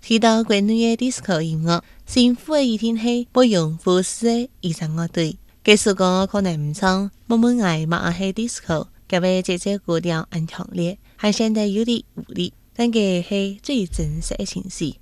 提到國內的 disco 音樂，新婦的一定係不容忽視的藝術樂隊。假使講可能唔唱，默默嗌嘛係 disco， 佢嘅節奏古調很強烈，係顯得有啲無力，但佢係最真實嘅情緒。